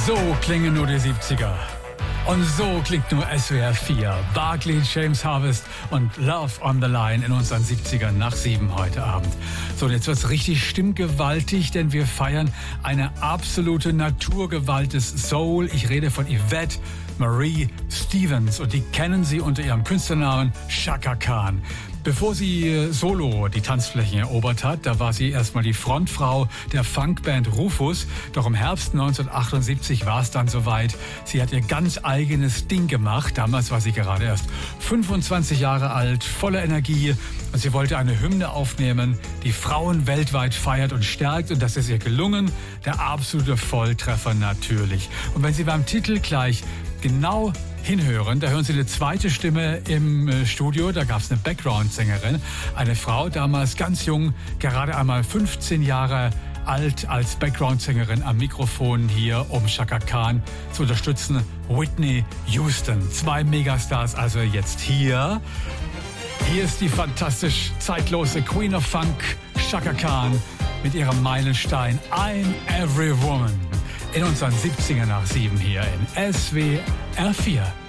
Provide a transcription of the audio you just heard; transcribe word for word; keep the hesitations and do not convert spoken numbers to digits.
So klingen nur die siebziger. Und so klingt nur S W R vier. Barclay James Harvest und Love on the Line in unseren siebzigern nach sieben heute Abend. So, und jetzt wird's richtig stimmgewaltig, denn wir feiern eine absolute Naturgewalt des Soul. Ich rede von Yvette Marie Stevens und die kennen Sie unter ihrem Künstlernamen Chaka Khan. Bevor sie solo die Tanzflächen erobert hat, da war sie erstmal die Frontfrau der Funkband Rufus. Doch im Herbst neunzehnhundertachtundsiebzig war es dann soweit. Sie hat ihr ganz eigenes Ding gemacht. Damals war sie gerade erst fünfundzwanzig Jahre alt, voller Energie. Und sie wollte eine Hymne aufnehmen, die Frauen weltweit feiert und stärkt. Und das ist ihr gelungen. Der absolute Volltreffer natürlich. Und wenn Sie beim Titel gleich genau hinhören, da hören Sie eine zweite Stimme im Studio, da gab es eine Background-Sängerin, eine Frau, damals ganz jung, gerade einmal fünfzehn Jahre alt als Background-Sängerin am Mikrofon hier, um Chaka Khan zu unterstützen, Whitney Houston. Zwei Megastars also jetzt hier. Hier ist die fantastisch zeitlose Queen of Funk, Chaka Khan, mit ihrem Meilenstein I'm Every Woman. In unseren siebzigern nach sieben hier in S W R vier.